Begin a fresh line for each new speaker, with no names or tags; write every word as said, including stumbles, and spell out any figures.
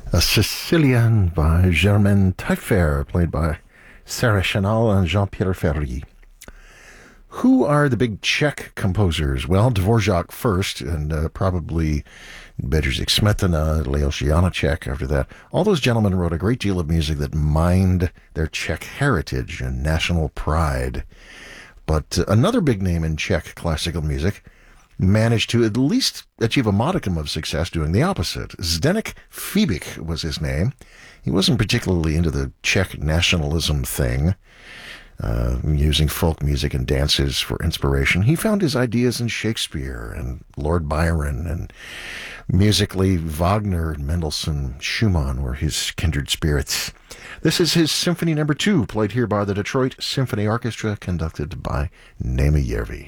A Sicilian by Germaine Taillefer, played by Sarah Chanel and Jean-Pierre Ferry. Who are the big Czech composers? Well, Dvorak first, and uh, probably Bedřich Smetana, Leoš Janáček after that. All those gentlemen wrote a great deal of music that mined their Czech heritage and national pride. But uh, another big name in Czech classical music managed to at least achieve a modicum of success doing the opposite. Zdeněk Fibich was his name. He wasn't particularly into the Czech nationalism thing, uh, using folk music and dances for inspiration. He found his ideas in Shakespeare and Lord Byron, and musically Wagner, Mendelssohn, Schumann were his kindred spirits. This is his Symphony Number Two, played here by the Detroit Symphony Orchestra, conducted by Nema Järvi.